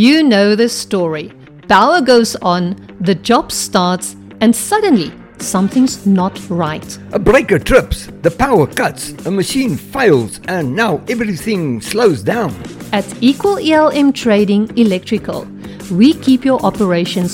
You know the story. Power goes on, the job starts, and suddenly something's not right. A breaker trips, the power cuts, a machine fails, and now everything slows down. At Equal ELM Trading Electrical, we keep your operations